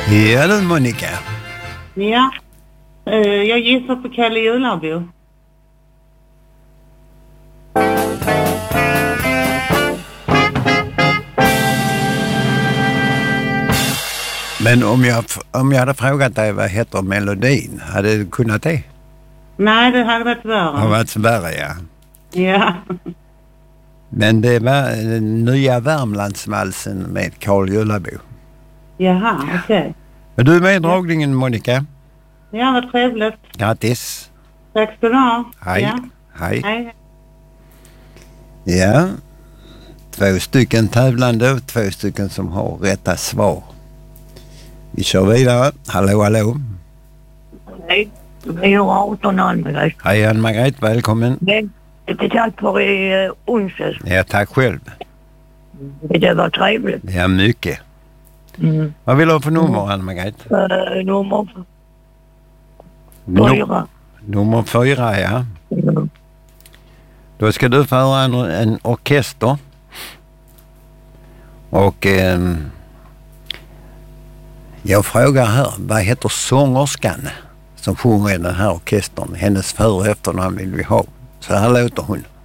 Ja du Monica. Ja, jag gissar på Kalle Jularbo. Men om jag hade frågat dig vad heter melodin, hade du kunnat det? Nej, det hade varit värre. Det har varit värre, ja. Ja. Men det var nya Värmlandsvalsen med Carl Jularbo. Jaha, okej. Men du är med i dragningen Monica. Ja, vad trevligt. Grattis. Tack ska du ha. Hej. Ja. Hej. Hej. Ja. 2 stycken tävlande och 2 stycken som har rätta svar. Vi kör vidare. Hallå, hallå. Hej, jag har 18 Ann-Margret. Hej Ann-Margret, välkommen. Det tack för i onsdags. Ja, tack själv. Det var trevligt. Ja, mycket. Vad vill du ha för nummer Ann-Margret? Nummer 4. Nummer 4, ja. Då ska du få höra en orkester. Och jag frågar här, vad heter sångerskan som sjunger i den här orkestern? Hennes för- och efternamn vill vi ha. Så här låter hon.